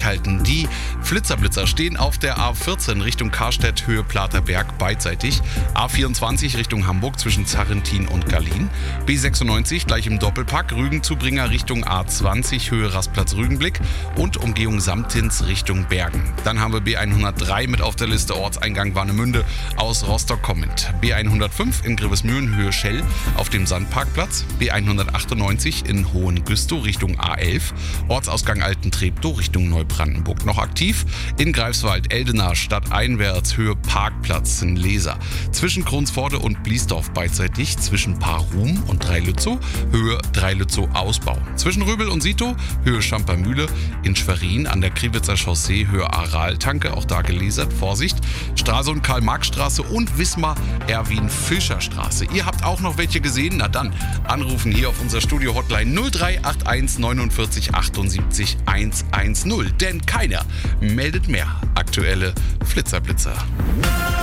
halten. Die Flitzer-Blitzer stehen auf der A14 Richtung Karstedt, Höhe Platerberg beidseitig. A24 Richtung Hamburg zwischen Zarrentin und Gallien. B96 gleich im Doppelpack, Rügenzubringer Richtung A20, Höhe Rastplatz Rügenblick und Umgehung Samtins Richtung Bergen. Dann haben wir B103 mit auf der Liste, Ortseingang Warnemünde aus Rostock kommend. B105 in Grevesmühlen, Höhe Schell auf dem Sandparkplatz. B198 in Hohengüstow Richtung A11, Ortsausgang Altentreptow Richtung Neubrandenburg. Noch aktiv in Greifswald, Eldena stadteinwärts, Höhe Parkplatz in Leser. Zwischen Kronsforde und Bliesdorf beidseitig, zwischen Parum und Dreilützow, Höhe Dreilützow Ausbau. Zwischen Röbel und Sito, Höhe Schampermühle, in Schwerin an der Kriwitzer Chaussee, Höhe Araltanke, auch da gelasert, Vorsicht. Stralsund Karl-Marx-Straße und Wismar-Erwin-Fischer-Straße. Ihr habt auch noch welche gesehen? Na dann, anrufen hier auf unser Studio-Hotline 0381 49 78 110. Denn keiner meldet mehr aktuelle Flitzer-Blitzer.